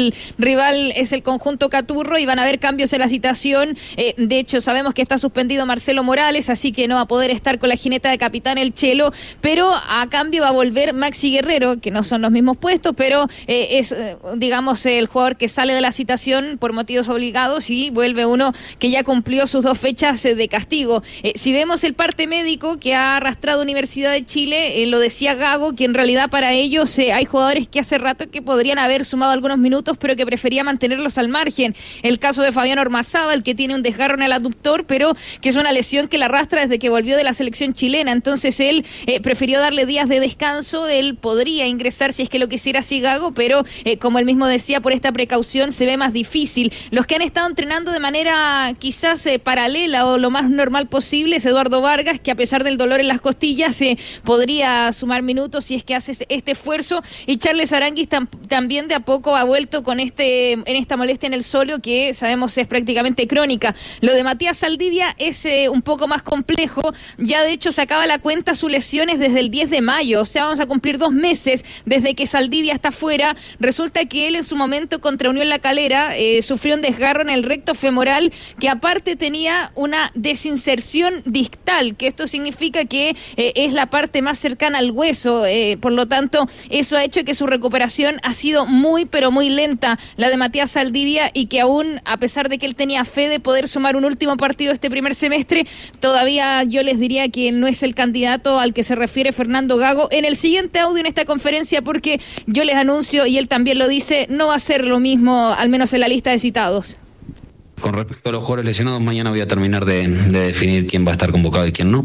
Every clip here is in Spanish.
principal rival es el conjunto Caturro y van a haber cambios en la citación. De hecho, sabemos que está suspendido Marcelo Morales, así que no va a poder estar con la jineta de capitán el Chelo, pero a cambio va a volver Maxi Guerrero, que no son los mismos puestos, pero es, digamos, el jugador que sale de la citación por motivos obligados y vuelve uno que ya cumplió sus 2 fechas de castigo. Si vemos el parte médico que ha arrastrado Universidad de Chile, lo decía Gago, que en realidad para ellos hay jugadores que hace rato que podrían haber sumado algunos minutos, pero que prefería mantenerlos al margen. El caso de Fabián Ormazábal, que tiene un desgarro en el aductor, pero que es una lesión que la arrastra desde que volvió de la selección chilena. Entonces él prefirió darle días de descanso. Él podría ingresar si es que lo quisiera así Gago, pero como él mismo decía, por esta precaución se ve más difícil. Los que han estado entrenando de manera quizás paralela o lo más normal posible es Eduardo Vargas, que a pesar del dolor en las costillas podría sumar minutos si es que hace este esfuerzo, y Charles Aranguis también de a poco ha vuelto con en esta molestia en el sóleo que sabemos es prácticamente crónica. Lo de Matías Saldivia es un poco más complejo. Ya de hecho se acaba la cuenta sus lesiones desde el 10 de mayo, o sea, vamos a cumplir 2 meses desde que Saldivia está fuera. Resulta que él en su momento contra Unión La Calera sufrió un desgarro en el recto femoral, que aparte tenía una desinserción distal, que esto significa que es la parte más cercana al hueso, por lo tanto eso ha hecho que su recuperación ha sido muy pero muy lenta, la de Matías Saldivia, y que aún a pesar de que él tenía fe de poder sumar un último partido este primer semestre, todavía yo les diría que no es el candidato al que se refiere Fernando Gago en el siguiente audio en esta conferencia, porque yo les anuncio, y él también lo dice, no va a ser lo mismo, al menos en la lista de citados. Con respecto a los jugadores lesionados, mañana voy a terminar de definir quién va a estar convocado y quién no.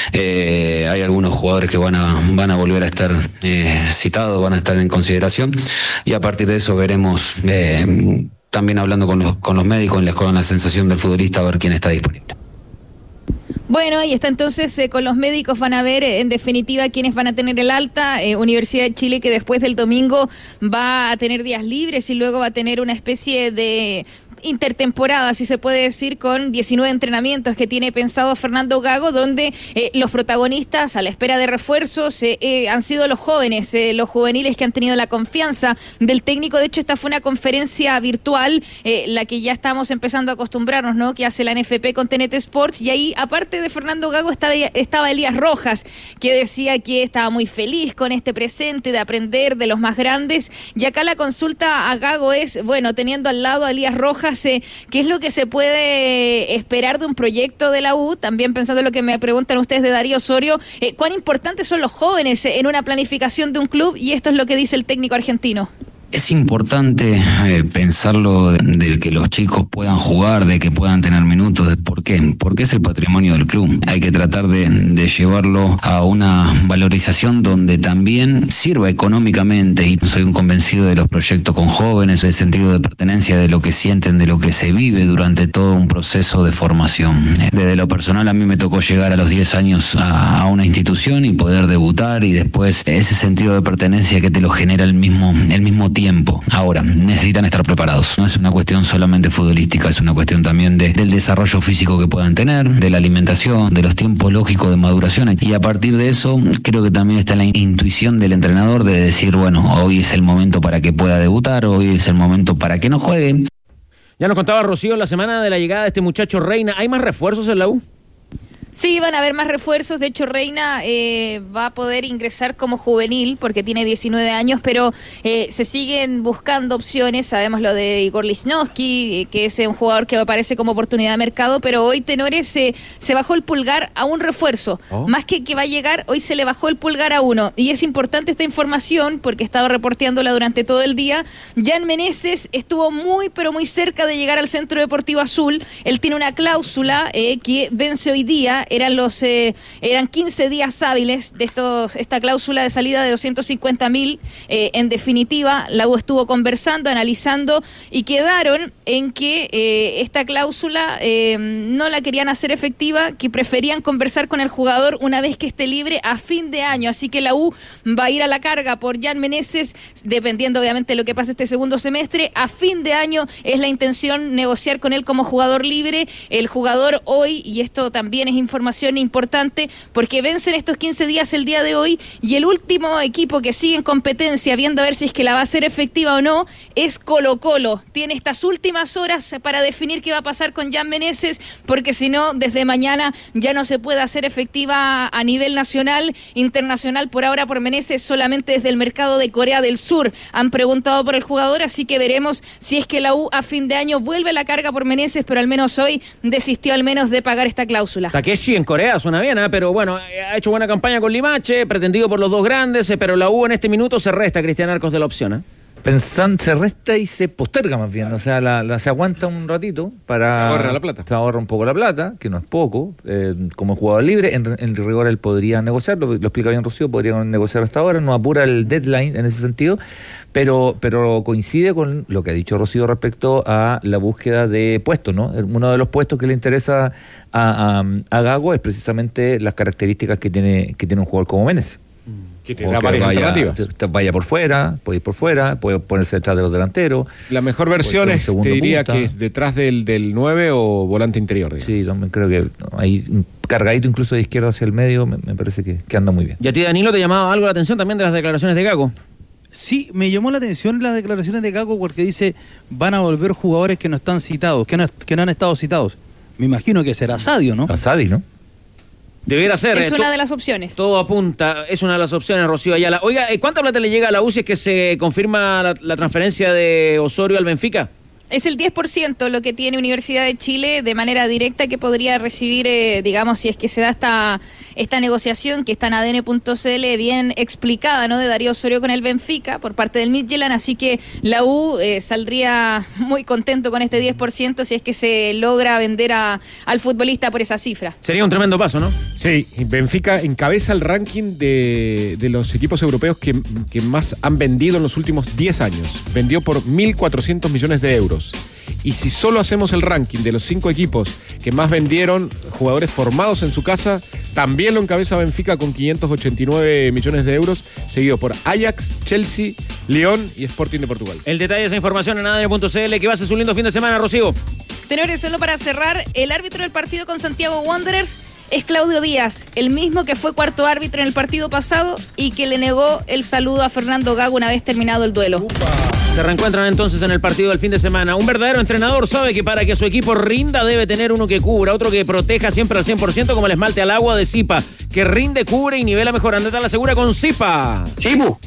Hay algunos jugadores que van a volver a estar citados, van a estar en consideración, y a partir de eso veremos, también hablando con los médicos, con la sensación del futbolista, a ver quién está disponible. Bueno, ahí está entonces, con los médicos van a ver en definitiva quiénes van a tener el alta. Universidad de Chile, que después del domingo va a tener días libres y luego va a tener una especie de intertemporada, si se puede decir, con 19 entrenamientos que tiene pensado Fernando Gago, donde los protagonistas a la espera de refuerzos han sido los jóvenes, los juveniles que han tenido la confianza del técnico. De hecho, esta fue una conferencia virtual, la que ya estamos empezando a acostumbrarnos, ¿no?, que hace la NFP con TNT Sports, y ahí, aparte de Fernando Gago, estaba Elías Rojas, que decía que estaba muy feliz con este presente de aprender de los más grandes, y acá la consulta a Gago es, bueno, teniendo al lado a Elías Rojas, ¿qué es lo que se puede esperar de un proyecto de la U? También pensando en lo que me preguntan ustedes de Darío Osorio, ¿cuán importantes son los jóvenes en una planificación de un club? Y esto es lo que dice el técnico argentino. Es importante pensarlo, de que los chicos puedan jugar, de que puedan tener minutos. ¿Por qué? Porque es el patrimonio del club. Hay que tratar de llevarlo a una valorización donde también sirva económicamente, y soy un convencido de los proyectos con jóvenes, del sentido de pertenencia, de lo que sienten, de lo que se vive durante todo un proceso de formación. Desde lo personal, a mí me tocó llegar a los 10 años a una institución y poder debutar, y después ese sentido de pertenencia que te lo genera el mismo tiempo. Ahora, necesitan estar preparados. No es una cuestión solamente futbolística, es una cuestión también del desarrollo físico que puedan tener, de la alimentación, de los tiempos lógicos de maduración. Y a partir de eso, creo que también está la intuición del entrenador de decir, bueno, hoy es el momento para que pueda debutar, hoy es el momento para que no juegue. Ya nos contaba Rocío la semana de la llegada de este muchacho Reina. ¿Hay más refuerzos en la U? Sí, van a haber más refuerzos. De hecho, Reina va a poder ingresar como juvenil porque tiene 19 años, pero se siguen buscando opciones. Sabemos lo de Igor Lichnowsky, que es un jugador que aparece como oportunidad de mercado, pero hoy Tenores se bajó el pulgar a un refuerzo. Más que va a llegar, hoy se le bajó el pulgar a uno. Y es importante esta información porque he estado reporteándola durante todo el día. Jan Meneses estuvo muy, pero muy cerca de llegar al Centro Deportivo Azul. Él tiene una cláusula que vence hoy día. Eran 15 días hábiles de esta cláusula de salida de 250.000. En definitiva, la U estuvo conversando, analizando y quedaron en que esta cláusula no la querían hacer efectiva, que preferían conversar con el jugador una vez que esté libre a fin de año. Así que la U va a ir a la carga por Jan Meneses, dependiendo obviamente de lo que pase este segundo semestre. A fin de año es la intención negociar con él como jugador libre. El jugador hoy, y esto también es información, información importante porque vencen estos 15 días el día de hoy y el último equipo que sigue en competencia, viendo a ver si es que la va a hacer efectiva o no, es Colo-Colo. Tiene estas últimas horas para definir qué va a pasar con Jan Meneses, porque si no, desde mañana ya no se puede hacer efectiva a nivel nacional, internacional. Por ahora por Meneses solamente desde el mercado de Corea del Sur han preguntado por el jugador, así que veremos si es que la U a fin de año vuelve a la carga por Meneses, pero al menos hoy desistió al menos de pagar esta cláusula. Takeshi en Corea suena bien, pero bueno, ha hecho buena campaña con Limache, pretendido por los dos grandes, pero la U en este minuto se resta, Cristian Arcos, de la opción. Se resta y se posterga más bien, o sea, se aguanta un ratito para... Ahorra la plata. Se ahorra un poco la plata, que no es poco, como jugador libre, en rigor él podría negociar, lo explica bien Rocío, podría negociar hasta ahora, no apura el deadline en ese sentido, pero coincide con lo que ha dicho Rocío respecto a la búsqueda de puestos, ¿no? Uno de los puestos que le interesa a Gago es precisamente las características que tiene un jugador como Meneses. Que te da varias alternativas. Vaya por fuera, puede ir por fuera, puede ponerse detrás de los delanteros. La mejor versión es, te diría punta, que es detrás del 9 o volante interior. Digamos. Sí, también creo que ahí cargadito incluso de izquierda hacia el medio, me parece que anda muy bien. ¿Y a ti, Danilo, te llamaba algo la atención también de las declaraciones de Gago? Sí, me llamó la atención las declaraciones de Gago porque dice van a volver jugadores que no están citados, que no han estado citados. Me imagino que será Sadio, ¿no? A Sadi, ¿no? Debiera ser. Es una de las opciones. Todo apunta, es una de las opciones, Rocío Ayala. Oiga, ¿cuánta plata le llega a la U si es que se confirma la transferencia de Osorio al Benfica? Es el 10% lo que tiene Universidad de Chile de manera directa que podría recibir, digamos, si es que se da esta negociación que está en adn.cl bien explicada, ¿no? De Darío Osorio con el Benfica por parte del Midtjylland, así que la U saldría muy contento con este 10% si es que se logra vender al futbolista por esa cifra. Sería un tremendo paso, ¿no? Sí, Benfica encabeza el ranking de los equipos europeos que más han vendido en los últimos 10 años. Vendió por 1.400 millones de euros. Y si solo hacemos el ranking de los 5 equipos que más vendieron jugadores formados en su casa, también lo encabeza Benfica con 589 millones de euros, seguido por Ajax, Chelsea, Lyon y Sporting de Portugal. El detalle de esa información en adn.cl, que va a ser un lindo fin de semana, Rocío. Tenores, solo para cerrar, el árbitro del partido con Santiago Wanderers es Claudio Díaz, el mismo que fue cuarto árbitro en el partido pasado y que le negó el saludo a Fernando Gago una vez terminado el duelo. Se reencuentran entonces en el partido del fin de semana. Un verdadero entrenador sabe que para que su equipo rinda debe tener uno que cubra, otro que proteja siempre al 100%, como el esmalte al agua de Zipa, que rinde, cubre y nivela mejor. Andate a la segura con Zipa. ¡Chibu!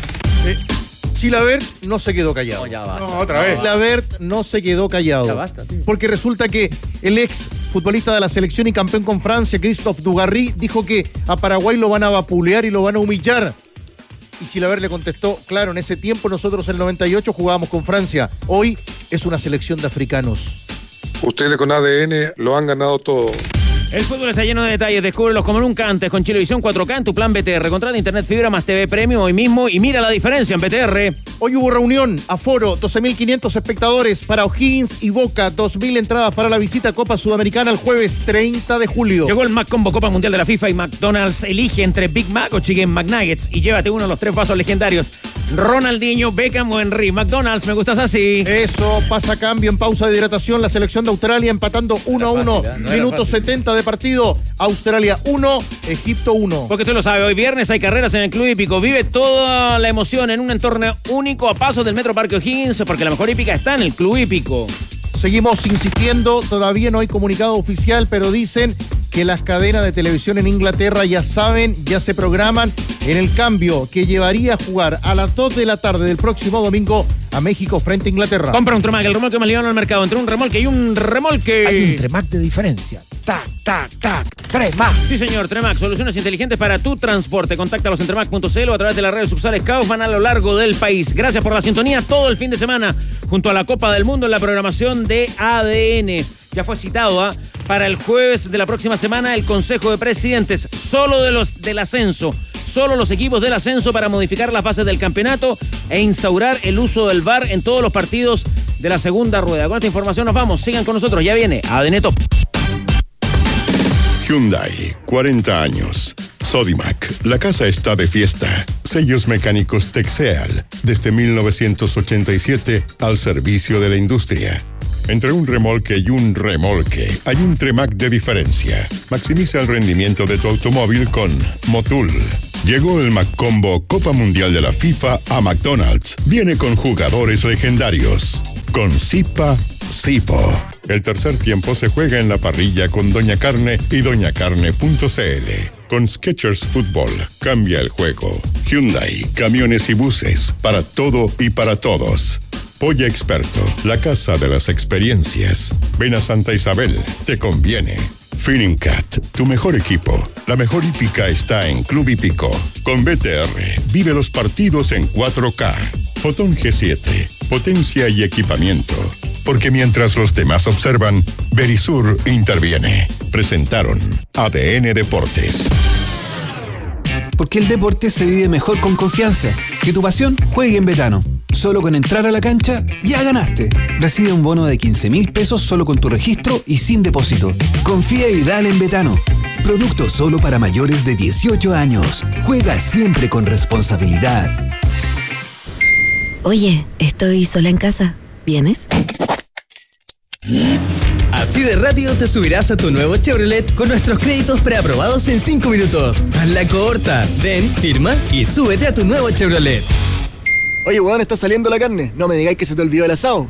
Chilavert no se quedó callado. No, otra vez. Chilavert no se quedó callado. Ya basta, tío. Porque resulta que el ex futbolista de la selección y campeón con Francia, Christophe Dugarry, dijo que a Paraguay lo van a vapulear y lo van a humillar. Y Chilavert le contestó, claro, en ese tiempo nosotros en el 98 jugábamos con Francia. Hoy es una selección de africanos. Ustedes con ADN lo han ganado todo. El fútbol está lleno de detalles, descúbrelos como nunca antes con Chilevisión 4K en tu plan BTR. Contrata internet fibra más TV Premium hoy mismo y mira la diferencia en BTR. Hoy hubo reunión, aforo, 12.500 espectadores para O'Higgins y Boca, 2.000 entradas para la visita a Copa Sudamericana el jueves 30 de julio. Llegó el Mac Combo Copa Mundial de la FIFA y McDonald's elige entre Big Mac o Chicken McNuggets y llévate uno de los 3 vasos legendarios. Ronaldinho, Beckham o Henry. McDonald's, me gustas así. Eso, pasa cambio en pausa de hidratación. La selección de Australia empatando 1-1. Minuto 70 de partido. Australia 1, Egipto 1. Porque usted lo sabe, hoy viernes hay carreras en el Club Hípico. Vive toda la emoción en un entorno único a pasos del Metro Parque O'Higgins, porque la mejor hípica está en el Club Hípico. Seguimos insistiendo, todavía no hay comunicado oficial, pero dicen que las cadenas de televisión en Inglaterra ya saben, ya se programan en el cambio que llevaría a jugar a las 2 de la tarde del próximo domingo a México frente a Inglaterra. Compra un Tremac, el remolque más liviano al mercado. Entre un remolque y un remolque. Hay un Tremac de diferencia. Tac, tac, tac. Tremac. Sí, señor, Tremac. Soluciones inteligentes para tu transporte. Contáctalos en tremac.cl o a través de las redes subsales Kaufman a lo largo del país. Gracias por la sintonía todo el fin de semana junto a la Copa del Mundo en la programación de ADN. Ya fue citado para el jueves de la próxima semana el Consejo de Presidentes, solo de los del ascenso, solo los equipos del ascenso para modificar las bases del campeonato e instaurar el uso del VAR en todos los partidos de la segunda rueda. Con esta información nos vamos, sigan con nosotros, ya viene ADN Top. Hyundai, 40 años. Sodimac, la casa está de fiesta. Sellos mecánicos Texeal, desde 1987 al servicio de la industria. Entre un remolque y un remolque hay un Tremac de diferencia. Maximiza el rendimiento de tu automóvil con Motul. Llegó el McCombo Copa Mundial de la FIFA a McDonald's. Viene con jugadores legendarios. Con Zipa, Zipo. El tercer tiempo se juega en la parrilla con Doña Carne y doñacarne.cl. Con Skechers Fútbol, cambia el juego. Hyundai, camiones y buses, para todo y para todos. Polla Experto, la casa de las experiencias. Ven a Santa Isabel, te conviene. Finincat, tu mejor equipo. La mejor hípica está en Club Hípico. Con BTR, vive los partidos en 4K. Fotón G7, potencia y equipamiento. Porque mientras los demás observan, Verisur interviene. Presentaron ADN Deportes. Porque el deporte se vive mejor con confianza. Que tu pasión juegue en Betano. Solo con entrar a la cancha, ya ganaste. Recibe un bono de 15.000 pesos solo con tu registro y sin depósito. Confía y dale en Betano. Producto solo para mayores de 18 años. Juega siempre con responsabilidad. Oye, estoy sola en casa. ¿Vienes? Así de rápido te subirás a tu nuevo Chevrolet con nuestros créditos preaprobados en 5 minutos. Hazla corta. Ven, firma y súbete a tu nuevo Chevrolet. Oye, weón, está saliendo la carne. No me digáis que se te olvidó el asado.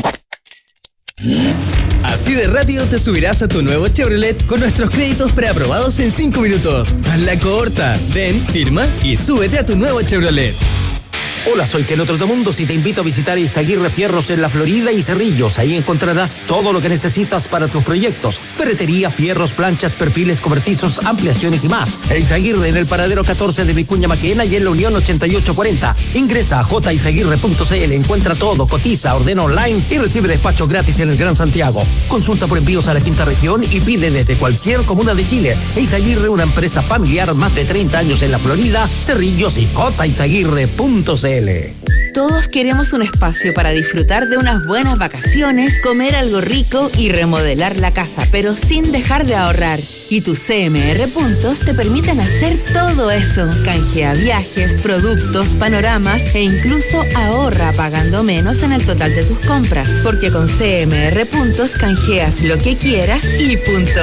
Así de rápido te subirás a tu nuevo Chevrolet con nuestros créditos preaprobados en 5 minutos. Hazla corta. Ven, firma y súbete a tu nuevo Chevrolet. Hola, soy Telo Trotamundos y te invito a visitar Izaguirre Fierros en La Florida y Cerrillos. Ahí encontrarás todo lo que necesitas para tus proyectos. Ferretería, fierros, planchas, perfiles cobertizos, ampliaciones y más. Izaguirre en el paradero 14 de Vicuña Maquena y en la Unión 8840. Ingresa a jizaguirre.cl, encuentra todo, cotiza, ordena online y recibe despacho gratis en el Gran Santiago. Consulta por envíos a la quinta región y pide desde cualquier comuna de Chile. Izaguirre, una empresa familiar, más de 30 años en La Florida, Cerrillos y jizaguirre.cl. Todos queremos un espacio para disfrutar de unas buenas vacaciones, comer algo rico y remodelar la casa, pero sin dejar de ahorrar. Y tus CMR Puntos te permiten hacer todo eso. Canjea viajes, productos, panoramas e incluso ahorra pagando menos en el total de tus compras. Porque con CMR Puntos canjeas lo que quieras y punto.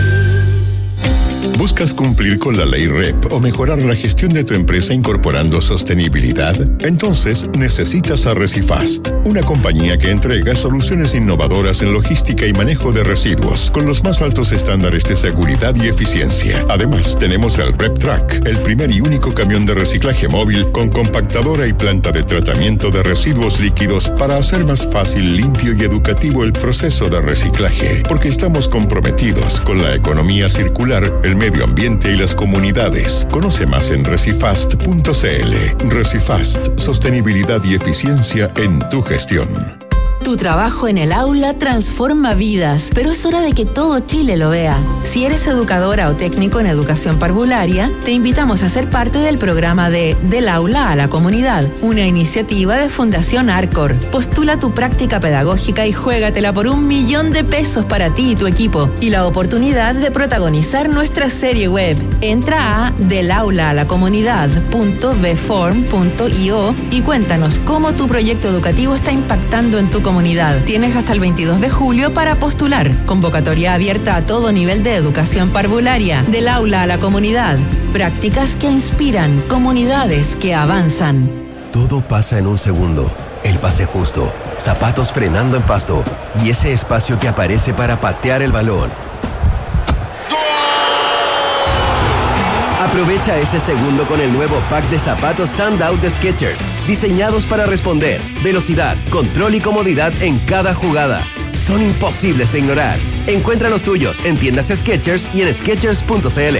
¿Buscas cumplir con la ley REP o mejorar la gestión de tu empresa incorporando sostenibilidad? Entonces necesitas a Recifast, una compañía que entrega soluciones innovadoras en logística y manejo de residuos con los más altos estándares de seguridad y eficiencia. Además, tenemos el RepTrack, el primer y único camión de reciclaje móvil con compactadora y planta de tratamiento de residuos líquidos para hacer más fácil, limpio y educativo el proceso de reciclaje. Porque estamos comprometidos con la economía circular, el medio ambiente y las comunidades. Conoce más en recifast.cl. Recifast, sostenibilidad y eficiencia en tu gestión. Tu trabajo en el aula transforma vidas, pero es hora de que todo Chile lo vea. Si eres educadora o técnico en educación parvularia, te invitamos a ser parte del programa de Del Aula a la Comunidad, una iniciativa de Fundación Arcor. Postula tu práctica pedagógica y juégatela por $1.000.000 para ti y tu equipo, y la oportunidad de protagonizar nuestra serie web. Entra a delaulaalacomunidad.vform.io y cuéntanos cómo tu proyecto educativo está impactando en tu comunidad. Tienes hasta el 22 de julio para postular. Convocatoria abierta a todo nivel de educación parvularia. Del aula a la comunidad. Prácticas que inspiran, comunidades que avanzan. Todo pasa en un segundo. El pase justo, zapatos frenando en pasto y ese espacio que aparece para patear el balón. Aprovecha ese segundo con el nuevo pack de zapatos Standout de Skechers, diseñados para responder, velocidad, control y comodidad en cada jugada. Son imposibles de ignorar. Encuentra los tuyos en tiendas Skechers y en Skechers.cl.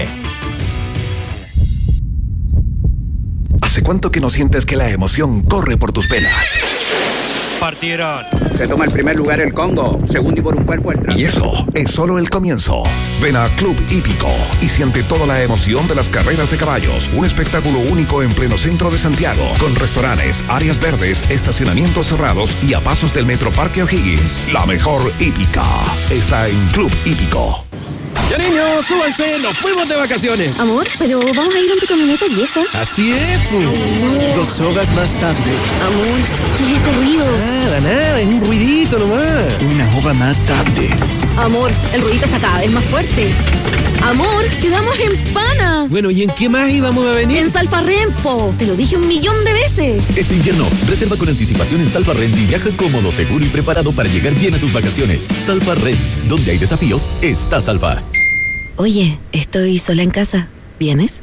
¿Hace cuánto que no sientes que la emoción corre por tus venas? Partieron. Se toma el primer lugar el Congo, segundo y por un cuerpo el tras. Y eso es solo el comienzo. Ven a Club Hípico y siente toda la emoción de las carreras de caballos. Un espectáculo único en pleno centro de Santiago, con restaurantes, áreas verdes, estacionamientos cerrados y a pasos del Metro Parque O'Higgins. La mejor hípica está en Club Hípico. Ya niños, súbanse, nos fuimos de vacaciones. Amor, pero vamos a ir en tu camioneta vieja. Así es, pues. 2 horas más tarde. Amor, ¿qué es ese ruido? Nada, es un ruidito nomás. Una obra llegaba más tarde. Amor, el ruidito está cada vez más fuerte. Amor, quedamos en Pana. Bueno, ¿y en qué más íbamos a venir? En Salfarrent, po. Te lo dije 1.000.000 de veces. Este invierno, reserva con anticipación en Salfarrent y viaja cómodo, seguro y preparado para llegar bien a tus vacaciones. Salfarrent, donde hay desafíos, está Salfa. Oye, estoy sola en casa. ¿Vienes?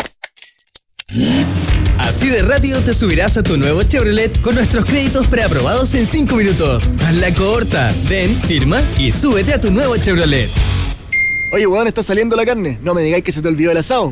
Así de rápido te subirás a tu nuevo Chevrolet con nuestros créditos preaprobados en 5 minutos. Hazla corta. Ven, firma y súbete a tu nuevo Chevrolet. Oye, weón, está saliendo la carne. No me digáis que se te olvidó el asado.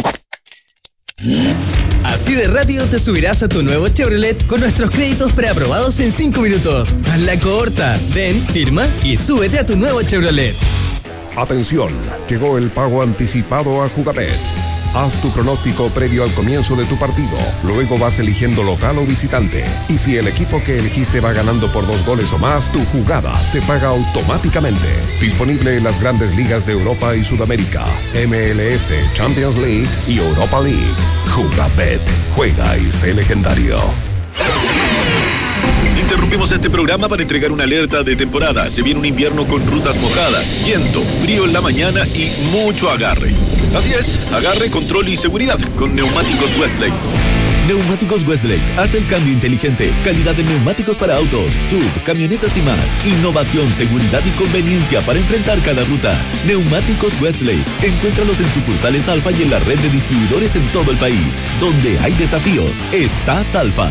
Así de rápido te subirás a tu nuevo Chevrolet con nuestros créditos preaprobados en 5 minutos. Hazla corta. Ven, firma y súbete a tu nuevo Chevrolet. Atención, llegó el pago anticipado a Jugabet. Haz tu pronóstico previo al comienzo de tu partido. Luego vas eligiendo local o visitante. Y si el equipo que elegiste va ganando por 2 goles o más, tu jugada se paga automáticamente. Disponible en las grandes ligas de Europa y Sudamérica, MLS, Champions League y Europa League. Jugabet. Juega y sé legendario. Interrumpimos este programa para entregar una alerta de temporada. Se viene un invierno con rutas mojadas, viento, frío en la mañana y mucho agarre. Así es, agarre, control y seguridad con Neumáticos Westlake. Neumáticos Westlake hace el cambio inteligente. Calidad de neumáticos para autos, sub, camionetas y más. Innovación, seguridad y conveniencia para enfrentar cada ruta. Neumáticos Westlake. Encuéntralos en sucursales Alfa y en la red de distribuidores en todo el país. Donde hay desafíos, está Alfa.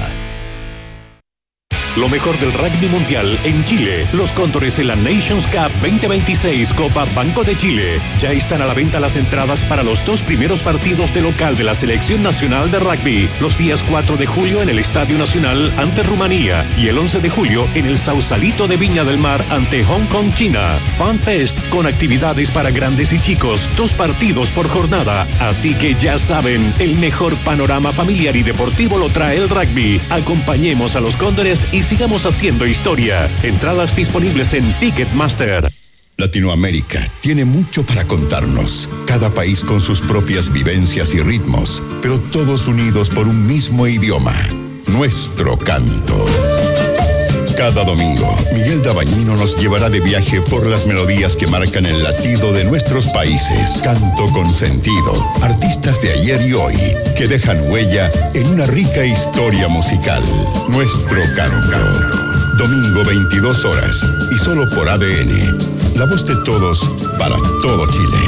Lo mejor del rugby mundial en Chile. Los Cóndores en la Nations Cup 2026 Copa Banco de Chile. Ya están a la venta las entradas para los 2 primeros partidos de local de la Selección Nacional de Rugby. Los días 4 de julio en el Estadio Nacional ante Rumanía y el 11 de julio en el Sausalito de Viña del Mar ante Hong Kong, China. FanFest con actividades para grandes y chicos. 2 partidos por jornada. Así que ya saben, el mejor panorama familiar y deportivo lo trae el rugby. Acompañemos a los Cóndores y sigamos haciendo historia. Entradas disponibles en Ticketmaster. Latinoamérica tiene mucho para contarnos, cada país con sus propias vivencias y ritmos, pero todos unidos por un mismo idioma, nuestro canto. Cada domingo, Miguel Dabañino nos llevará de viaje por las melodías que marcan el latido de nuestros países. Canto con sentido, artistas de ayer y hoy, que dejan huella en una rica historia musical. Nuestro canto. Domingo 22 horas, y solo por ADN. La voz de todos, para todo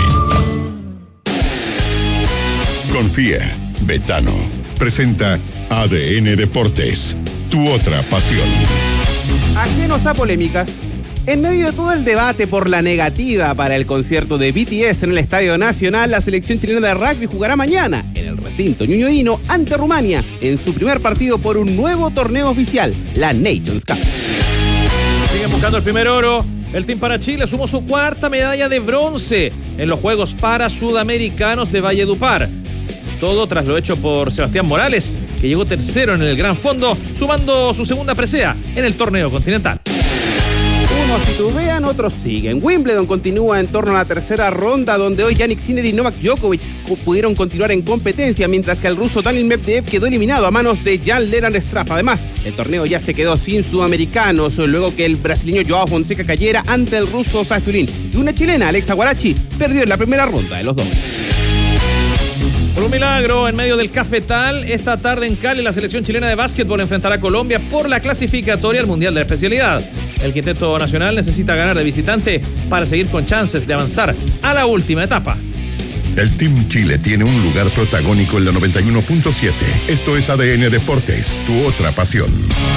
Chile. Confía, Betano. Presenta ADN Deportes, tu otra pasión. Ajenos a polémicas, en medio de todo el debate por la negativa para el concierto de BTS en el Estadio Nacional, la selección chilena de rugby jugará mañana en el recinto ñuñoíno ante Rumania en su primer partido por un nuevo torneo oficial, la Nations Cup. Siguen buscando el primer oro. El Team para Chile sumó su 4ª medalla de bronce en los Juegos para Sudamericanos de Valledupar. Todo tras lo hecho por Sebastián Morales, que llegó tercero en el Gran Fondo, sumando su 2ª presea en el torneo continental. Unos titubean, otros siguen. Wimbledon continúa en torno a la 3ª ronda, donde hoy Jannik Sinner y Novak Djokovic pudieron continuar en competencia, mientras que el ruso Daniil Medvedev quedó eliminado a manos de Jan-Lennard Struff. Además, el torneo ya se quedó sin sudamericanos, luego que el brasileño Joao Fonseca cayera ante el ruso Fazulín. Y una chilena, Alexa Guarachi, perdió en la primera ronda de los dobles. Por un milagro, en medio del cafetal, esta tarde en Cali la selección chilena de básquetbol enfrentará a Colombia por la clasificatoria al Mundial de la especialidad. El quinteto nacional necesita ganar de visitante para seguir con chances de avanzar a la última etapa. El Team Chile tiene un lugar protagónico en la 91.7. Esto es ADN Deportes, tu otra pasión.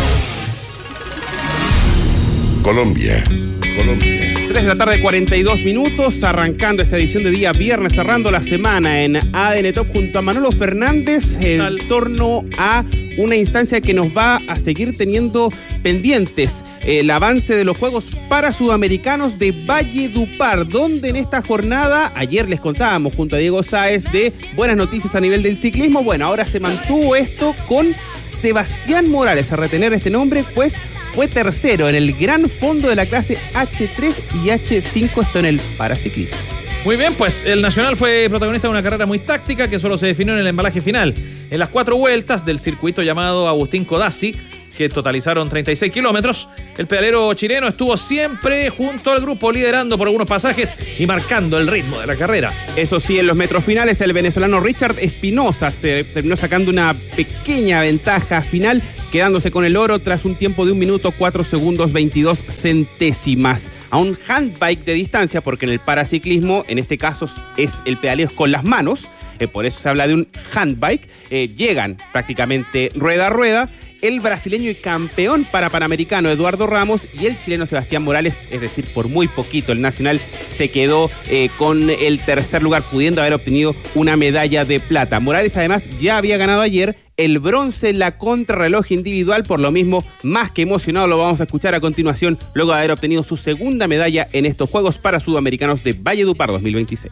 Colombia. 3 de la tarde, 42 minutos, arrancando esta edición de día viernes, cerrando la semana en ADN Top junto a Manolo Fernández en torno a una instancia que nos va a seguir teniendo pendientes. El avance de los Juegos para Sudamericanos de Valledupar, donde en esta jornada, ayer les contábamos junto a Diego Sáez de buenas noticias a nivel del ciclismo. Bueno, ahora se mantuvo esto con Sebastián Morales, a retener este nombre, pues fue tercero en el Gran Fondo de la clase H3 y H5, esto en el paraciclismo. Muy bien, pues el Nacional fue protagonista de una carrera muy táctica que solo se definió en el embalaje final. En las 4 vueltas del circuito llamado Agustín Codazzi, que totalizaron 36 kilómetros. El pedalero chileno estuvo siempre junto al grupo, liderando por algunos pasajes y marcando el ritmo de la carrera. Eso sí, en los metros finales, el venezolano Richard Espinosa se terminó sacando una pequeña ventaja final, quedándose con el oro tras un tiempo de 1 minuto 4 segundos 22 centésimas. A un handbike de distancia, porque en el paraciclismo, en este caso, es el pedaleo con las manos, por eso se habla de un handbike. Llegan prácticamente rueda a rueda el brasileño y campeón para Panamericano Eduardo Ramos y el chileno Sebastián Morales, es decir, por muy poquito el nacional se quedó con el tercer lugar, pudiendo haber obtenido una medalla de plata. Morales además ya había ganado ayer el bronce en la contrarreloj individual, por lo mismo, más que emocionado, lo vamos a escuchar a continuación, luego de haber obtenido su segunda medalla en estos Juegos para Sudamericanos de Valledupar 2026.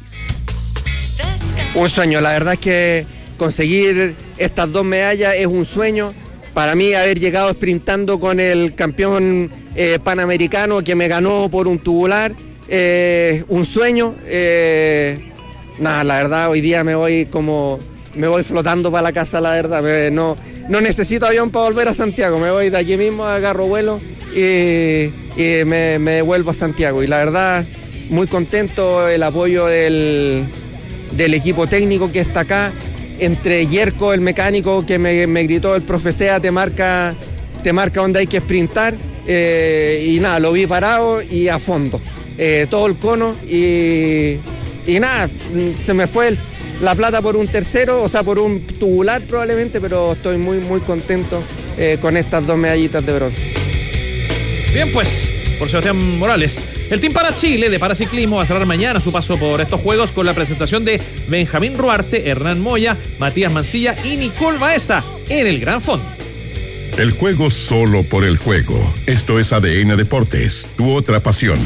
Un sueño, la verdad es que conseguir estas 2 medallas es un sueño. Para mí haber llegado sprintando con el campeón panamericano que me ganó por un tubular, un sueño. La verdad hoy día me voy flotando para la casa, la verdad. No necesito avión para volver a Santiago, me voy de aquí mismo, agarro vuelo y me devuelvo a Santiago. Y la verdad, muy contento, el apoyo del equipo técnico que está acá. Entre Yerko, el mecánico que me gritó, el profe Sea, te marca donde hay que sprintar, y nada, lo vi parado y a fondo, todo el cono y nada, se me fue la plata por un tercero, o sea, por un tubular probablemente, pero estoy muy muy contento con estas 2 medallitas de bronce. Bien, pues, por Sebastián Morales. El Team para Chile de paraciclismo va a cerrar mañana su paso por estos Juegos con la presentación de Benjamín Ruarte, Hernán Moya, Matías Mancilla y Nicole Baeza en el Gran Fondo. El juego solo por el juego. Esto es ADN Deportes, tu otra pasión.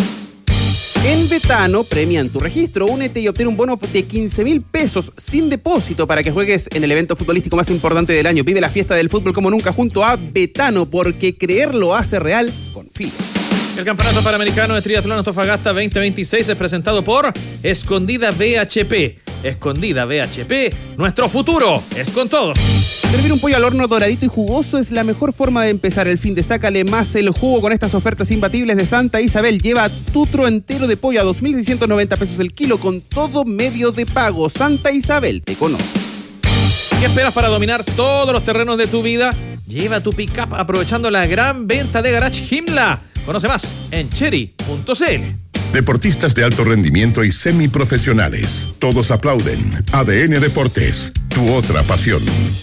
En Betano premian tu registro. Únete y obtén un bono de 15.000 pesos sin depósito para que juegues en el evento futbolístico más importante del año. Vive la fiesta del fútbol como nunca junto a Betano, porque creer lo hace real. Confía. El Campeonato Panamericano de Triatlón Antofagasta 2026 es presentado por Escondida BHP. Escondida BHP, nuestro futuro es con todos. Servir un pollo al horno doradito y jugoso es la mejor forma de empezar el fin de sácale más el jugo con estas ofertas imbatibles de Santa Isabel. Lleva tutro entero de pollo a 2.690 pesos el kilo con todo medio de pago. Santa Isabel te conoce. ¿Qué esperas para dominar todos los terrenos de tu vida? Lleva tu pick-up aprovechando la gran venta de Garage Himla. Conoce más en cherry.cl. Deportistas de alto rendimiento y semiprofesionales. Todos aplauden. ADN Deportes, tu otra pasión.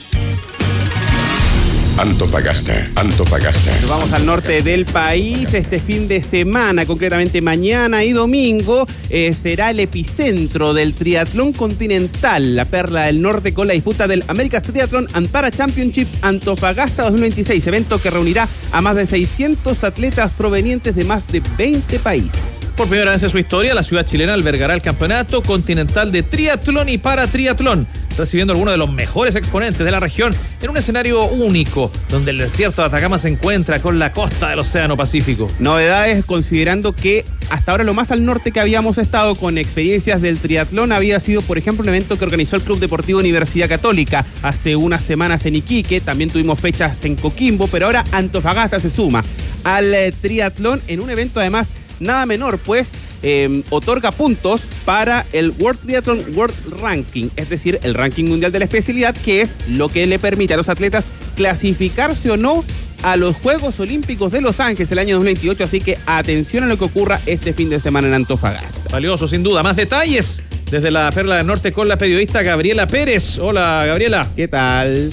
Antofagasta. Nos vamos al norte del país. Este fin de semana, concretamente mañana y domingo, será el epicentro del triatlón continental, la perla del norte, con la disputa del America's Triathlon and Para Championships Antofagasta 2026, evento que reunirá a más de 600 atletas provenientes de más de 20 países. Por primera vez en su historia, la ciudad chilena albergará el Campeonato Continental de Triatlón y Paratriatlón, recibiendo algunos de los mejores exponentes de la región en un escenario único, donde el desierto de Atacama se encuentra con la costa del Océano Pacífico. Novedades, considerando que hasta ahora lo más al norte que habíamos estado con experiencias del triatlón había sido, por ejemplo, un evento que organizó el Club Deportivo Universidad Católica hace unas semanas en Iquique. También tuvimos fechas en Coquimbo, pero ahora Antofagasta se suma al triatlón en un evento además nada menor, pues otorga puntos para el World Triathlon World Ranking, es decir, el ranking mundial de la especialidad, que es lo que le permite a los atletas clasificarse o no a los Juegos Olímpicos de Los Ángeles el año 2028, así que atención a lo que ocurra este fin de semana en Antofagasta. Valioso, sin duda. Más detalles desde la Perla del Norte con la periodista Gabriela Pérez. Hola, Gabriela. ¿Qué tal?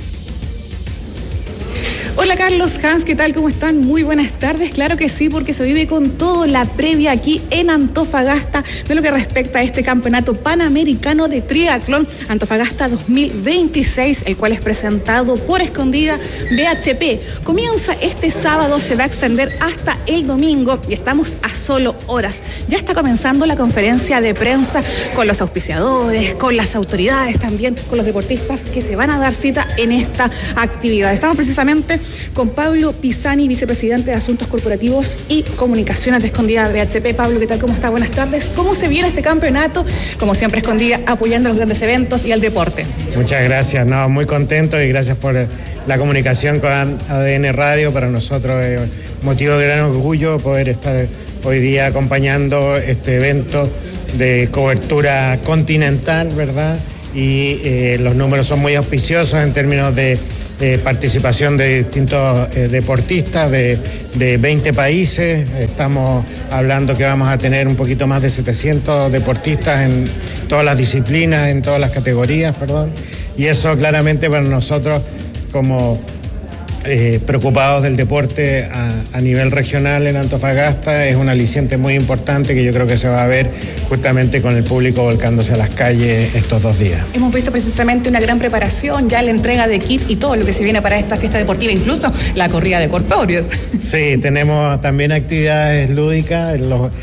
Hola Carlos, Hans, ¿qué tal? ¿Cómo están? Muy buenas tardes. Claro que sí, porque se vive con todo la previa aquí en Antofagasta de lo que respecta a este campeonato panamericano de triatlón Antofagasta 2026, el cual es presentado por Escondida BHP. Comienza este sábado, se va a extender hasta el domingo y estamos a solo horas. Ya está comenzando la conferencia de prensa con los auspiciadores, con las autoridades también, con los deportistas que se van a dar cita en esta actividad. Estamos precisamente con Pablo Pisani, vicepresidente de Asuntos Corporativos y Comunicaciones de Escondida BHP. Pablo, ¿qué tal? ¿Cómo está? Buenas tardes. ¿Cómo se viene este campeonato? Como siempre, Escondida apoyando los grandes eventos y al deporte. Muchas gracias, muy contento y gracias por la comunicación con ADN Radio. Para nosotros es motivo de gran orgullo poder estar hoy día acompañando este evento de cobertura continental, ¿verdad? Y los números son muy auspiciosos en términos de participación de distintos deportistas de 20 países. Estamos hablando que vamos a tener un poquito más de 700 deportistas en todas las disciplinas, en todas las categorías, y eso claramente para nosotros como preocupados del deporte a nivel regional en Antofagasta es un aliciente muy importante que yo creo que se va a ver justamente con el público volcándose a las calles estos 2 días. Hemos visto precisamente una gran preparación, ya la entrega de kit y todo lo que se viene para esta fiesta deportiva, incluso la corrida de corpóreos. Sí, tenemos también actividades lúdicas.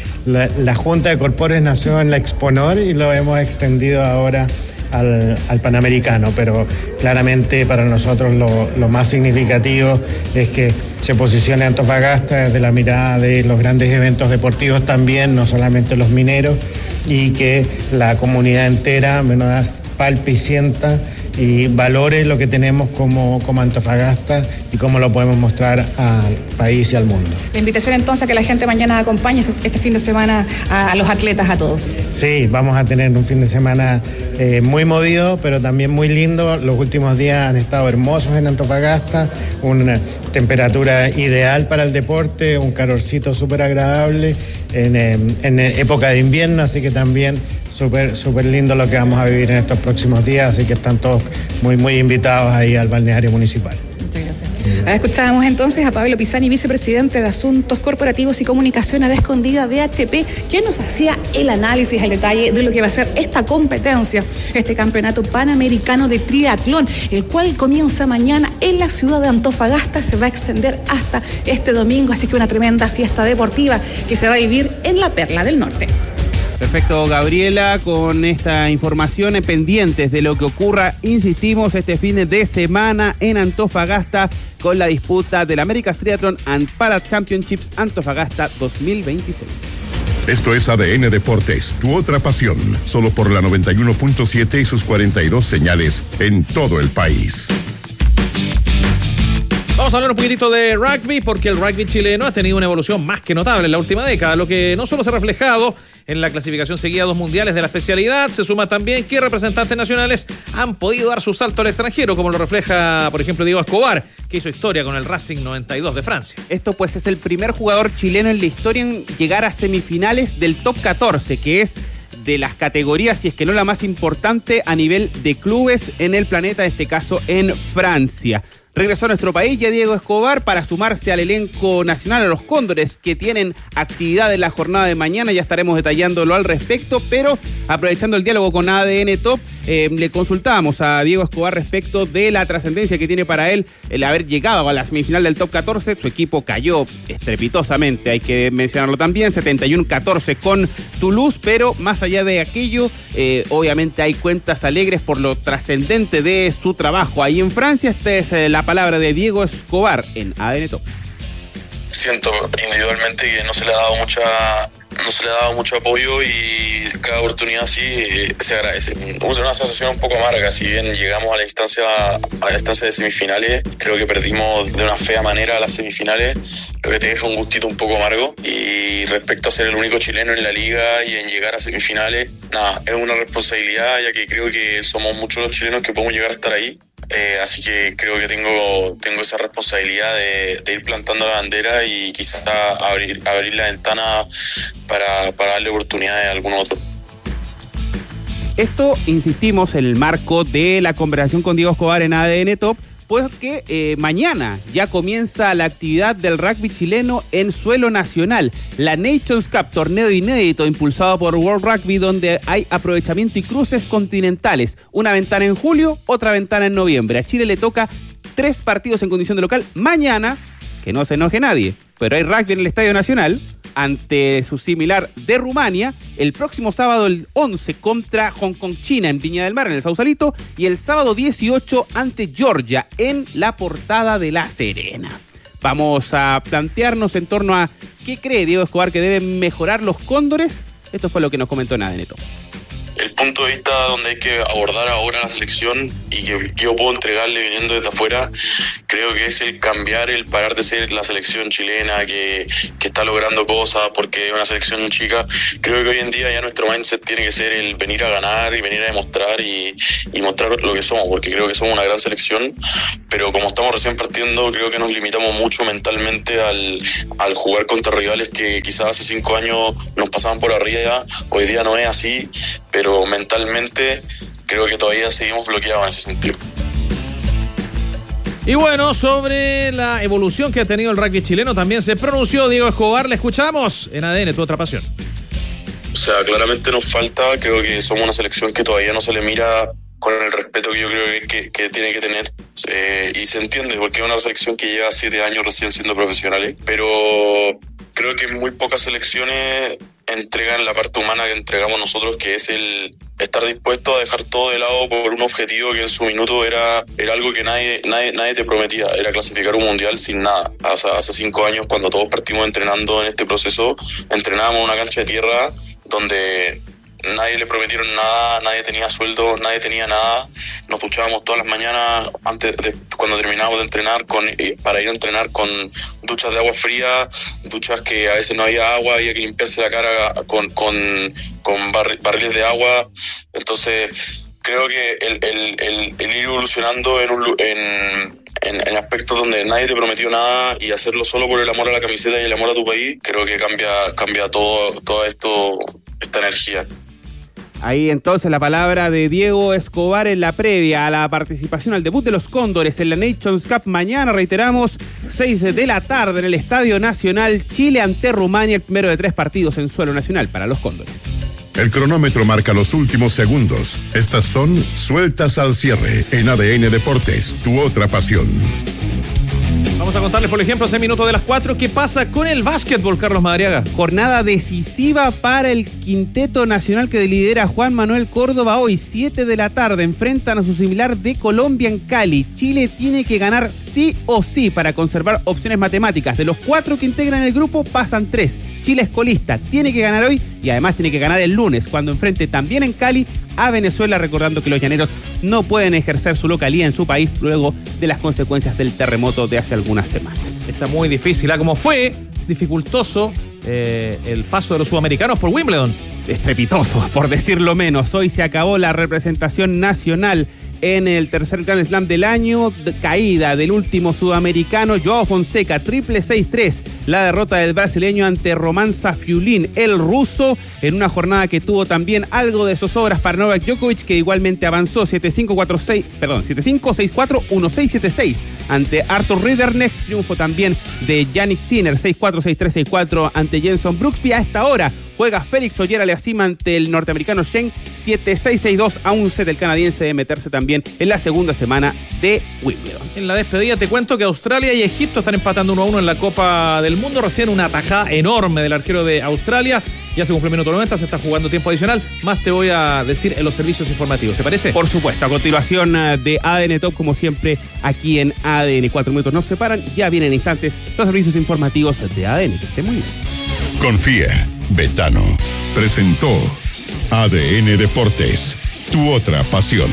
La Junta de Corpóreos nació en la Exponor y lo hemos extendido ahora al Panamericano, pero claramente para nosotros lo más significativo es que se posicione Antofagasta desde la mirada de los grandes eventos deportivos también, no solamente los mineros, y que la comunidad entera palpe y sienta y valore lo que tenemos como Antofagasta y cómo lo podemos mostrar al país y al mundo. La invitación entonces a que la gente mañana acompañe este fin de semana a los atletas, a todos. Sí, vamos a tener un fin de semana muy movido, pero también muy lindo. Los últimos días han estado hermosos en Antofagasta, una temperatura ideal para el deporte, un calorcito súper agradable en época de invierno, así que también súper lindo lo que vamos a vivir en estos próximos días, así que están todos muy invitados ahí al balneario municipal. Muchas gracias. Ahora escuchábamos entonces a Pablo Pisani, vicepresidente de Asuntos Corporativos y Comunicaciones de Escondida BHP, quien nos hacía el análisis al detalle de lo que va a ser esta competencia, este campeonato panamericano de triatlón, el cual comienza mañana en la ciudad de Antofagasta, se va a extender hasta este domingo, así que una tremenda fiesta deportiva que se va a vivir en la Perla del Norte. Perfecto, Gabriela, con esta información pendientes de lo que ocurra, insistimos, este fin de semana en Antofagasta con la disputa del America's Triathlon and Para Championships Antofagasta 2026. Esto es ADN Deportes, tu otra pasión, solo por la 91.7 y sus 42 señales en todo el país. Vamos a hablar un poquitito de rugby, porque el rugby chileno ha tenido una evolución más que notable en la última década, lo que no solo se ha reflejado en la clasificación seguida a 2 mundiales de la especialidad, se suma también que representantes nacionales han podido dar su salto al extranjero, como lo refleja, por ejemplo, Diego Escobar, que hizo historia con el Racing 92 de Francia. Esto pues es el primer jugador chileno en la historia en llegar a semifinales del top 14, que es de las categorías, si es que no la más importante a nivel de clubes en el planeta, en este caso en Francia. Regresó a nuestro país ya Diego Escobar para sumarse al elenco nacional, a los Cóndores, que tienen actividad en la jornada de mañana. Ya estaremos detallándolo al respecto, pero aprovechando el diálogo con ADN Top, le consultábamos a Diego Escobar respecto de la trascendencia que tiene para él el haber llegado a la semifinal del top 14. Su equipo cayó estrepitosamente, hay que mencionarlo también, 71-14 con Toulouse, pero más allá de aquello, obviamente hay cuentas alegres por lo trascendente de su trabajo ahí en Francia. Esta es la palabra de Diego Escobar en ADN Top. Siento individualmente que no se le ha dado mucho apoyo y cada oportunidad sí se agradece. Es una sensación un poco amarga, si bien llegamos a la instancia de semifinales, creo que perdimos de una fea manera las semifinales, lo que te deja un gustito un poco amargo. Y respecto a ser el único chileno en la liga y en llegar a semifinales, es una responsabilidad, ya que creo que somos muchos los chilenos que podemos llegar a estar ahí. Así que creo que tengo esa responsabilidad de ir plantando la bandera y quizás abrir la ventana para darle oportunidades a algún otro. Esto, insistimos, en el marco de la conversación con Diego Escobar en ADN Top, porque mañana ya comienza la actividad del rugby chileno en suelo nacional. La Nations Cup, torneo inédito impulsado por World Rugby, donde hay aprovechamiento y cruces continentales. Una ventana en julio, otra ventana en noviembre. A Chile le toca 3 partidos en condición de local. Mañana, que no se enoje nadie, pero hay rugby en el Estadio Nacional, ante su similar de Rumania, el próximo sábado el 11 contra Hong Kong, China, en Viña del Mar, en el Sausalito, y el sábado 18 ante Georgia, en la Portada de La Serena. Vamos a plantearnos en torno a qué cree Diego Escobar que deben mejorar los Cóndores. Esto fue lo que nos comentó en ADN Top. El punto de vista donde hay que abordar ahora la selección y que yo puedo entregarle viniendo desde afuera, creo que es el cambiar, el parar de ser la selección chilena que está logrando cosas porque es una selección chica. Creo que hoy en día ya nuestro mindset tiene que ser el venir a ganar y venir a demostrar y mostrar lo que somos, porque creo que somos una gran selección, pero como estamos recién partiendo, creo que nos limitamos mucho mentalmente al jugar contra rivales que quizás hace 5 años nos pasaban por arriba. Hoy día no es así, pero mentalmente creo que todavía seguimos bloqueados en ese sentido. Y bueno, sobre la evolución que ha tenido el rugby chileno también se pronunció Diego Escobar. Le escuchamos en ADN, tu otra pasión. O sea, claramente nos falta, creo que somos una selección que todavía no se le mira con el respeto que yo creo que tiene que tener, y se entiende porque es una selección que lleva 7 años recién siendo profesionales, pero creo que muy pocas selecciones entregan la parte humana que entregamos nosotros, que es el estar dispuesto a dejar todo de lado por un objetivo que en su minuto era algo que nadie te prometía, era clasificar un mundial sin nada. O sea, hace 5 años, cuando todos partimos entrenando en este proceso, entrenábamos en una cancha de tierra donde nadie le prometieron nada, nadie tenía sueldo, nadie tenía nada. Nos duchábamos todas las mañanas cuando terminábamos de entrenar para ir a entrenar con duchas de agua fría, duchas que a veces no había agua, había que limpiarse la cara con barriles de agua. Entonces creo que el ir evolucionando en aspectos donde nadie te prometió nada y hacerlo solo por el amor a la camiseta y el amor a tu país, creo que cambia toda esta energía. Ahí entonces la palabra de Diego Escobar en la previa a la participación al debut de los Cóndores en la Nations Cup. Mañana, reiteramos, 6 de la tarde en el Estadio Nacional, Chile ante Rumania, el primero de 3 partidos en suelo nacional para los Cóndores. El cronómetro marca los últimos segundos. Estas son Sueltas al Cierre en ADN Deportes, tu otra pasión. Vamos a contarles, por ejemplo, 6 minutos de las 4. ¿Qué pasa con el básquetbol, Carlos Madariaga? Jornada decisiva para el quinteto nacional que lidera Juan Manuel Córdoba. Hoy, 7 de la tarde, enfrentan a su similar de Colombia en Cali. Chile tiene que ganar sí o sí para conservar opciones matemáticas. De los 4 que integran el grupo, pasan 3. Chile es colista, tiene que ganar hoy y además tiene que ganar el lunes, cuando enfrente también en Cali a Venezuela, recordando que los llaneros no pueden ejercer su localía en su país luego de las consecuencias del terremoto de hace algunas semanas. Está muy difícil, como fue dificultoso el paso de los sudamericanos por Wimbledon. Estrepitoso, por decirlo menos. Hoy se acabó la representación nacional en el tercer Grand Slam del año, caída del último sudamericano, Joao Fonseca, triple 6-3, la derrota del brasileño ante Roman Safiulin, el ruso, en una jornada que tuvo también algo de zozobras para Novak Djokovic, que igualmente avanzó 7-5, 6-4, 1-6, 7-6 ante Arthur Ridderknecht, triunfo también de Yannick Sinner, 6-4, 6-3, 6-4 ante Jenson Brooksby. A esta hora juega Félix Auger-Aliassime ante el norteamericano Shen, 7-6, 6-2 a un set del canadiense de meterse también en la segunda semana de Wimbledon. En la despedida te cuento que Australia y Egipto están empatando 1-1 en la Copa del Mundo. Recién una tajada enorme del arquero de Australia. Ya se cumple el minuto 90, se está jugando tiempo adicional. Más te voy a decir en los servicios informativos, ¿te parece? Por supuesto, a continuación de ADN Top, como siempre, aquí en ADN. 4 minutos nos separan, ya vienen en instantes los servicios informativos de ADN. Que estén muy bien. Confía, Betano presentó ADN Deportes, tu otra pasión.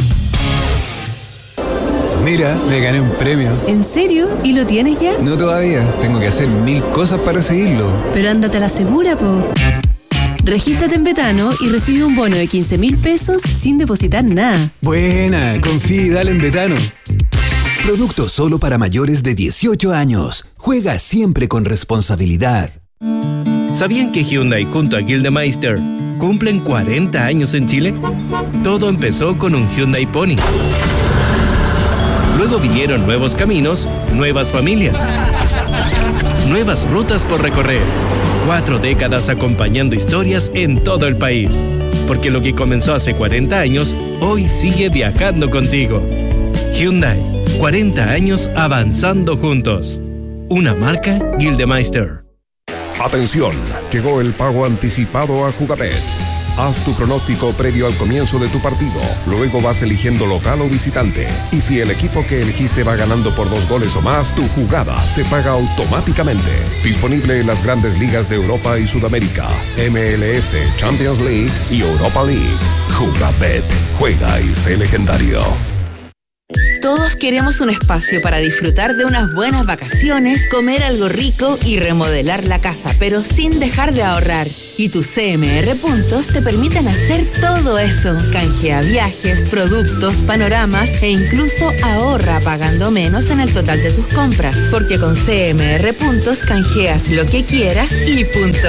Mira, me gané un premio. ¿En serio? ¿Y lo tienes ya? No todavía, tengo que hacer 1000 cosas para recibirlo. Pero ándate a la segura, po. Regístrate en Betano y recibe un bono de 15.000 pesos sin depositar nada. Buena, confía y dale en Betano. Producto solo para mayores de 18 años. Juega siempre con responsabilidad. ¿Sabían que Hyundai junto a Gildemeister cumplen 40 años en Chile? Todo empezó con un Hyundai Pony. Luego vinieron nuevos caminos, nuevas familias, nuevas rutas por recorrer. 4 décadas acompañando historias en todo el país. Porque lo que comenzó hace 40 años, hoy sigue viajando contigo. Hyundai, 40 años avanzando juntos. Una marca Gildemeister. Atención, llegó el pago anticipado a Jugabet. Haz tu pronóstico previo al comienzo de tu partido. Luego vas eligiendo local o visitante. Y si el equipo que elegiste va ganando por 2 goles o más, tu jugada se paga automáticamente. Disponible en las grandes ligas de Europa y Sudamérica, MLS, Champions League y Europa League. Jugabet. Juega y sé legendario. Todos queremos un espacio para disfrutar de unas buenas vacaciones, comer algo rico y remodelar la casa, pero sin dejar de ahorrar. Y tus CMR Puntos te permiten hacer todo eso. Canjea viajes, productos, panoramas e incluso ahorra pagando menos en el total de tus compras. Porque con CMR Puntos canjeas lo que quieras y punto.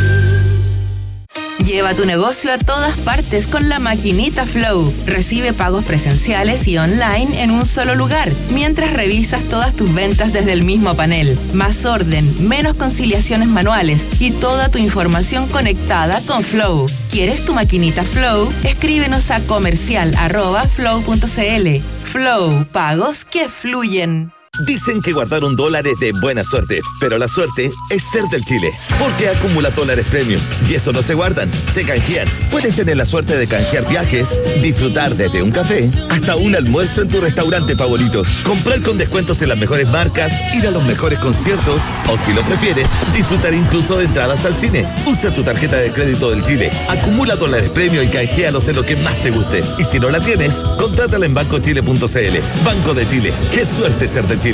Lleva tu negocio a todas partes con la maquinita Flow. Recibe pagos presenciales y online en un solo lugar, mientras revisas todas tus ventas desde el mismo panel. Más orden, menos conciliaciones manuales y toda tu información conectada con Flow. ¿Quieres tu maquinita Flow? Escríbenos a comercial@flow.cl. Flow, pagos que fluyen. Dicen que guardar $1 es de buena suerte, pero la suerte es ser del Chile, porque acumula dólares premium y eso no se guardan, se canjean. Puedes tener la suerte de canjear viajes, disfrutar desde un café hasta un almuerzo en tu restaurante favorito, comprar con descuentos en las mejores marcas, ir a los mejores conciertos o, si lo prefieres, disfrutar incluso de entradas al cine. Usa tu tarjeta de crédito del Chile, acumula dólares premium y canjealos en lo que más te guste. Y si no la tienes, contrátala en bancochile.cl. Banco de Chile, qué suerte ser de Chile.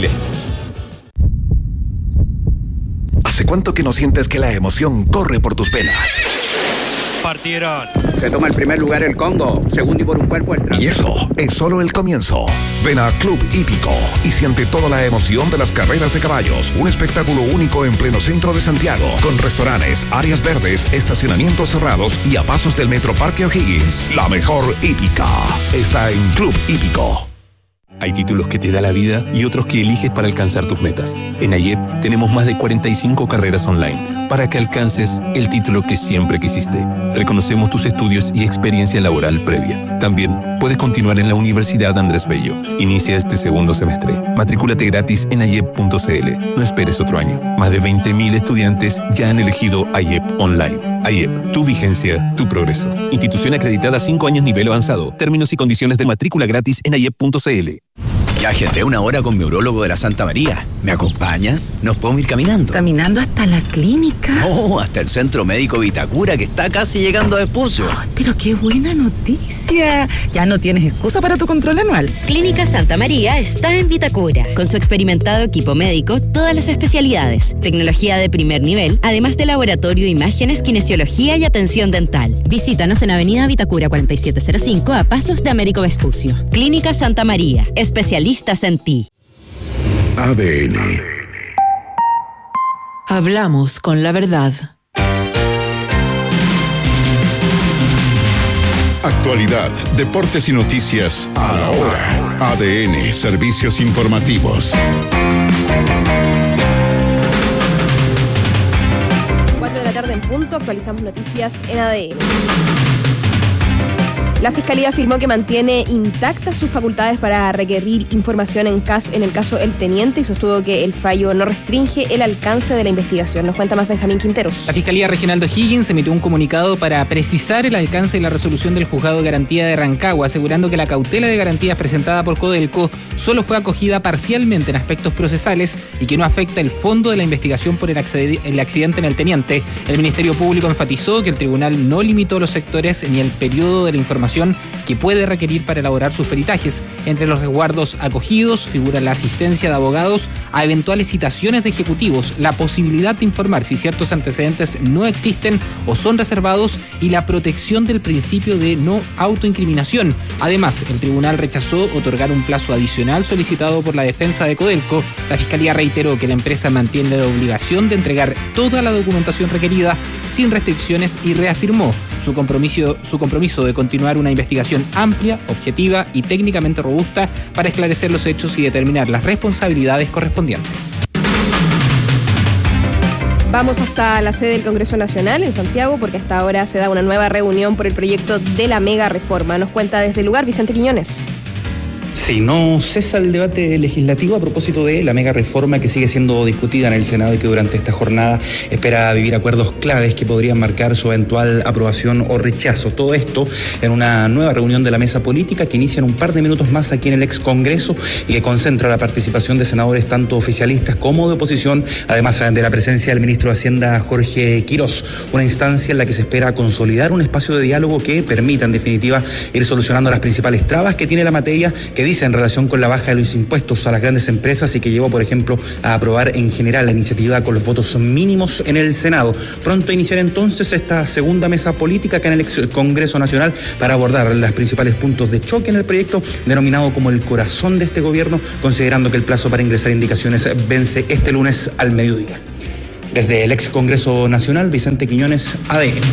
¿Hace cuánto que no sientes que la emoción corre por tus venas? Partieron. Se toma el primer lugar el Congo, segundo y por un cuerpo el Y eso es solo el comienzo. Ven a Club Hípico y siente toda la emoción de las carreras de caballos. Un espectáculo único en pleno centro de Santiago, con restaurantes, áreas verdes, estacionamientos cerrados y a pasos del Metro Parque O'Higgins. La mejor hípica está en Club Hípico. Hay títulos que te da la vida y otros que eliges para alcanzar tus metas. En AYEP tenemos más de 45 carreras online para que alcances el título que siempre quisiste. Reconocemos tus estudios y experiencia laboral previa. También puedes continuar en la Universidad Andrés Bello. Inicia este segundo semestre. Matricúlate gratis en ayep.cl. No esperes otro año. Más de 20.000 estudiantes ya han elegido AYEP Online. AYEP, tu vigencia, tu progreso. Institución acreditada 5 años nivel avanzado. Términos y condiciones de matrícula gratis en ayep.cl. Ya agendé una hora con mi urólogo de la Santa María. ¿Me acompañas? Nos podemos ir caminando. ¿Caminando hasta la clínica? No, hasta el Centro Médico Vitacura, que está casi llegando a Vespucio. Oh, pero qué buena noticia. Ya no tienes excusa para tu control anual. Clínica Santa María está en Vitacura. Con su experimentado equipo médico, todas las especialidades. Tecnología de primer nivel, además de laboratorio, imágenes, kinesiología y atención dental. Visítanos en Avenida Vitacura 4705 a pasos de Américo Vespucio. Clínica Santa María. Especialistas en ti. ADN. Hablamos con la verdad. Actualidad, deportes y noticias a la hora. ADN, servicios informativos. 4 de la tarde en punto, actualizamos noticias en ADN. La Fiscalía afirmó que mantiene intactas sus facultades para requerir información en el caso El Teniente y sostuvo que el fallo no restringe el alcance de la investigación. Nos cuenta más Benjamín Quinteros. La Fiscalía Regional de O'Higgins emitió un comunicado para precisar el alcance de la resolución del Juzgado de Garantía de Rancagua, asegurando que la cautela de garantías presentada por Codelco solo fue acogida parcialmente en aspectos procesales y que no afecta el fondo de la investigación por el accidente en El Teniente. El Ministerio Público enfatizó que el tribunal no limitó los sectores ni el periodo de la información que puede requerir para elaborar sus peritajes. Entre los resguardos acogidos figura la asistencia de abogados a eventuales citaciones de ejecutivos, la posibilidad de informar si ciertos antecedentes no existen o son reservados y la protección del principio de no autoincriminación. Además, el tribunal rechazó otorgar un plazo adicional solicitado por la defensa de Codelco. La Fiscalía reiteró que la empresa mantiene la obligación de entregar toda la documentación requerida sin restricciones y reafirmó su compromiso de continuar una investigación amplia, objetiva y técnicamente robusta para esclarecer los hechos y determinar las responsabilidades correspondientes. Vamos hasta la sede del Congreso Nacional en Santiago porque hasta ahora se da una nueva reunión por el proyecto de la mega reforma. Nos cuenta desde el lugar Vicente Quiñones. Sí, no cesa el debate legislativo a propósito de la mega reforma que sigue siendo discutida en el Senado y que durante esta jornada espera vivir acuerdos claves que podrían marcar su eventual aprobación o rechazo. Todo esto en una nueva reunión de la mesa política que inicia en un par de minutos más aquí en el ex Congreso y que concentra la participación de senadores tanto oficialistas como de oposición, además de la presencia del ministro de Hacienda Jorge Quirós, una instancia en la que se espera consolidar un espacio de diálogo que permita en definitiva ir solucionando las principales trabas que tiene la materia, que dice en relación con la baja de los impuestos a las grandes empresas y que llevó, por ejemplo, a aprobar en general la iniciativa con los votos mínimos en el Senado. Pronto iniciar entonces esta segunda mesa política acá en el ex Congreso Nacional para abordar los principales puntos de choque en el proyecto denominado como el corazón de este gobierno, considerando que el plazo para ingresar indicaciones vence este lunes al mediodía. Desde el ex Congreso Nacional, Vicente Quiñones, ADN.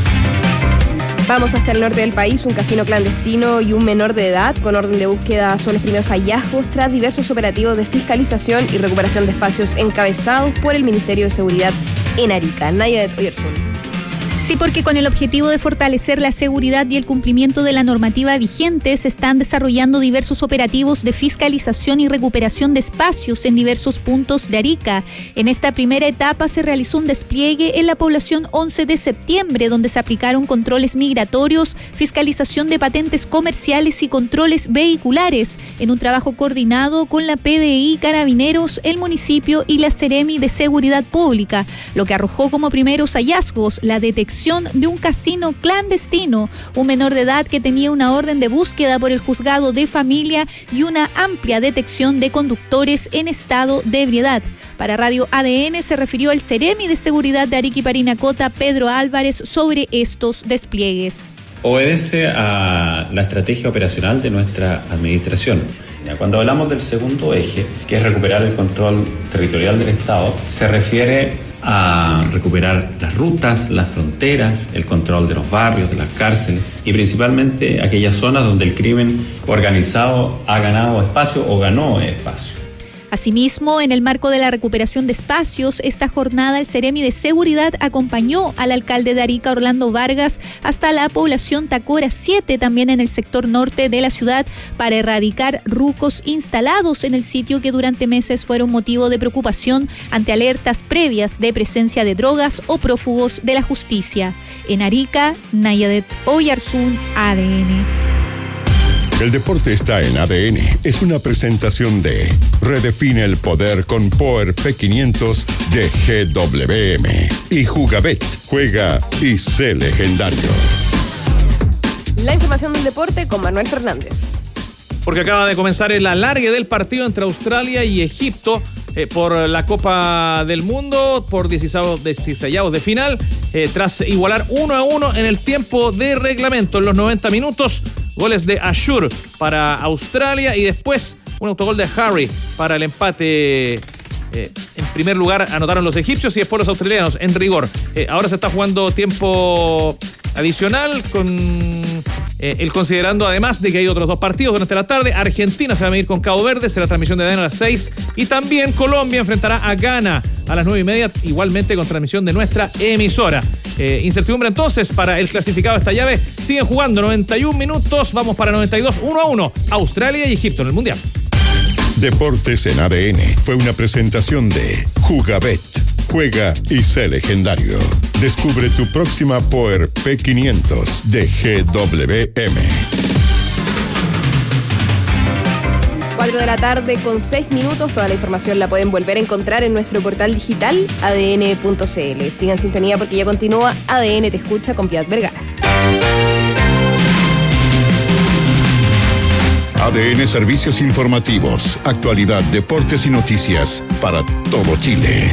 Vamos hasta el norte del país. Un casino clandestino y un menor de edad con orden de búsqueda son los primeros hallazgos tras diversos operativos de fiscalización y recuperación de espacios encabezados por el Ministerio de Seguridad en Arica. Naya de Toyerzún. Sí, porque con el objetivo de fortalecer la seguridad y el cumplimiento de la normativa vigente, se están desarrollando diversos operativos de fiscalización y recuperación de espacios en diversos puntos de Arica. En esta primera etapa se realizó un despliegue en la población 11 de septiembre, donde se aplicaron controles migratorios, fiscalización de patentes comerciales y controles vehiculares, en un trabajo coordinado con la PDI, Carabineros, el municipio y la Seremi de Seguridad Pública, lo que arrojó como primeros hallazgos la detección de un casino clandestino, un menor de edad que tenía una orden de búsqueda por el juzgado de familia y una amplia detección de conductores en estado de ebriedad. Para Radio ADN se refirió el Seremi de Seguridad de Arica y Parinacota, Pedro Álvarez, sobre estos despliegues. Obedece a la estrategia operacional de nuestra administración. Cuando hablamos del segundo eje, que es recuperar el control territorial del Estado, se refiere a recuperar las rutas, las fronteras, el control de los barrios, de las cárceles y principalmente aquellas zonas donde el crimen organizado ha ganado espacio o ganó espacio. Asimismo, en el marco de la recuperación de espacios, esta jornada el Seremi de Seguridad acompañó al alcalde de Arica, Orlando Vargas, hasta la población Tacora 7, también en el sector norte de la ciudad, para erradicar rucos instalados en el sitio que durante meses fueron motivo de preocupación ante alertas previas de presencia de drogas o prófugos de la justicia. En Arica, Nayadet Oyarzún, ADN. El deporte está en ADN. Es una presentación de Redefine el poder con Power P500 de GWM. Y Jugabet. Juega y sé legendario. La información del deporte con Manuel Fernández. Porque acaba de comenzar el alargue del partido entre Australia y Egipto por la Copa del Mundo, por 16avos de final, tras igualar 1-1 en el tiempo de reglamento en los 90 minutos. Goles de Ashur para Australia y después un autogol de Harry para el empate. En primer lugar anotaron los egipcios y después los australianos, en rigor. Ahora se está jugando tiempo adicional con el considerando además de que hay otros dos partidos durante la tarde. Argentina se va a medir con Cabo Verde, será transmisión de ADN a las 6 y también Colombia enfrentará a Ghana a las 9:30, igualmente con transmisión de nuestra emisora. Incertidumbre entonces para el clasificado de esta llave. Siguen jugando 91 minutos, vamos para 92, 1-1 Australia y Egipto en el Mundial. Deportes en ADN fue una presentación de Jugabet. Juega y sé legendario. Descubre tu próxima Power P500 de GWM. 4 de la tarde con 6 minutos. Toda la información la pueden volver a encontrar en nuestro portal digital adn.cl. Sigan en sintonía porque ya continúa ADN Te Escucha con Piat Vergara. ADN Servicios Informativos, actualidad, deportes y noticias para todo Chile.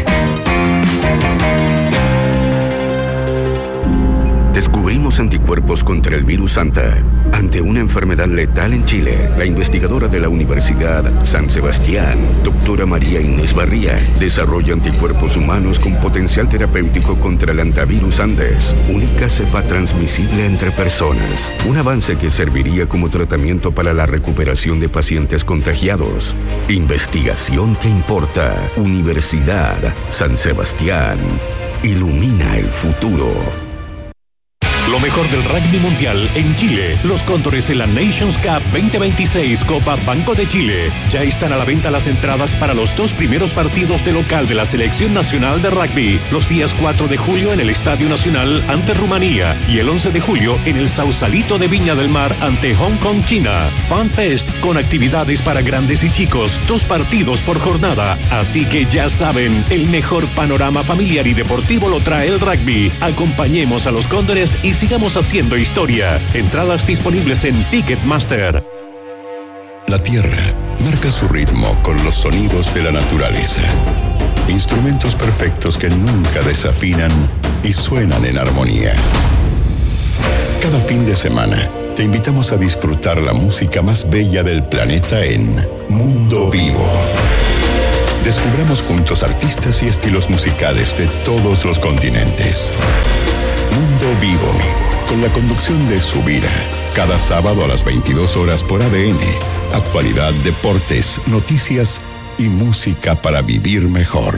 Descubrimos anticuerpos contra el virus Anta. Ante una enfermedad letal en Chile, la investigadora de la Universidad San Sebastián, doctora María Inés Barría, desarrolla anticuerpos humanos con potencial terapéutico contra el antivirus Andes, única cepa transmisible entre personas. Un avance que serviría como tratamiento para la recuperación de pacientes contagiados. Investigación que importa. Universidad San Sebastián. Ilumina el futuro. Lo mejor del rugby mundial en Chile. Los Cóndores en la Nations Cup 2026 Copa Banco de Chile. Ya están a la venta las entradas para los 2 primeros partidos de local de la Selección Nacional de Rugby. Los días 4 de julio en el Estadio Nacional ante Rumanía y el 11 de julio en el Sausalito de Viña del Mar ante Hong Kong, China. FanFest con actividades para grandes y chicos. 2 partidos por jornada. Así que ya saben, el mejor panorama familiar y deportivo lo trae el rugby. Acompañemos a los Cóndores y sigamos haciendo historia. Entradas disponibles en Ticketmaster. La tierra marca su ritmo con los sonidos de la naturaleza. Instrumentos perfectos que nunca desafinan y suenan en armonía. Cada fin de semana te invitamos a disfrutar la música más bella del planeta en Mundo Vivo. Descubramos juntos artistas y estilos musicales de todos los continentes. Mundo Vivo, con la conducción de Subira, cada sábado a las 22 horas por ADN. Actualidad, deportes, noticias y música para vivir mejor.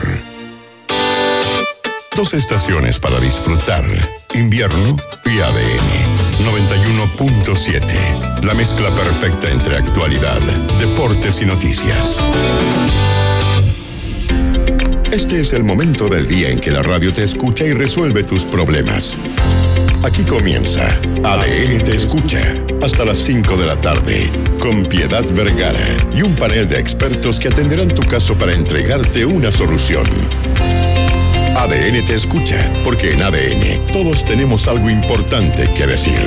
2 estaciones para disfrutar, invierno y ADN 91.7. La mezcla perfecta entre actualidad, deportes y noticias. Este es el momento del día en que la radio te escucha y resuelve tus problemas. Aquí comienza ADN Te Escucha, hasta las 5 de la tarde, con Piedad Vergara y un panel de expertos que atenderán tu caso para entregarte una solución. ADN Te Escucha, porque en ADN todos tenemos algo importante que decir.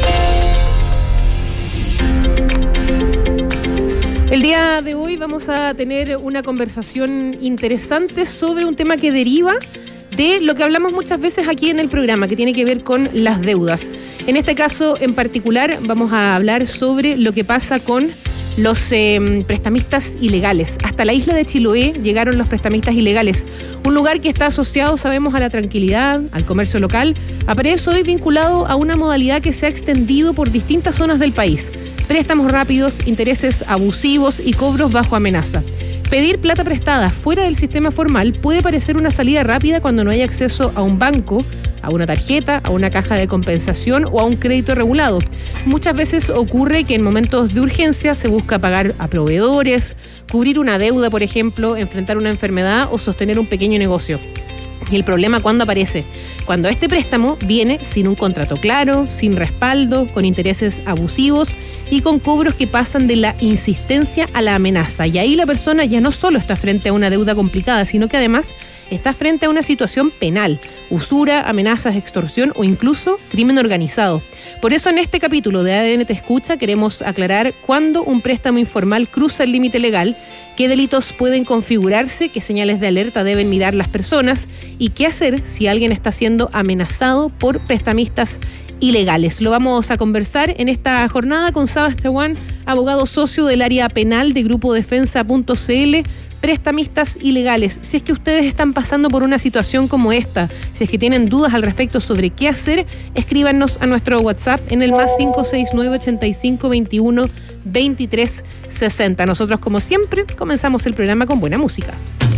El día de hoy vamos a tener una conversación interesante sobre un tema que deriva de lo que hablamos muchas veces aquí en el programa, que tiene que ver con las deudas. En este caso en particular vamos a hablar sobre lo que pasa con los prestamistas ilegales. Hasta la isla de Chiloé llegaron los prestamistas ilegales, un lugar que está asociado, sabemos, a la tranquilidad, al comercio local. Aparece hoy vinculado a una modalidad que se ha extendido por distintas zonas del país: préstamos rápidos, intereses abusivos y cobros bajo amenaza. Pedir plata prestada fuera del sistema formal puede parecer una salida rápida cuando no hay acceso a un banco, a una tarjeta, a una caja de compensación o a un crédito regulado. Muchas veces ocurre que en momentos de urgencia se busca pagar a proveedores, cubrir una deuda, por ejemplo, enfrentar una enfermedad o sostener un pequeño negocio. Y el problema, ¿cuándo aparece? Cuando este préstamo viene sin un contrato claro, sin respaldo, con intereses abusivos y con cobros que pasan de la insistencia a la amenaza. Y ahí la persona ya no solo está frente a una deuda complicada, sino que además está frente a una situación penal: usura, amenazas, extorsión o incluso crimen organizado. Por eso en este capítulo de ADN Te Escucha queremos aclarar cuándo un préstamo informal cruza el límite legal, qué delitos pueden configurarse, qué señales de alerta deben mirar las personas y qué hacer si alguien está siendo amenazado por prestamistas ilegales. Lo vamos a conversar en esta jornada con Sabas Chaguán, abogado socio del área penal de Grupo Defensa.cl. Prestamistas ilegales. Si es que ustedes están pasando por una situación como esta, si es que tienen dudas al respecto sobre qué hacer, escríbanos a nuestro WhatsApp en el más 569-8521-2360. Nosotros, como siempre, comenzamos el programa con buena música.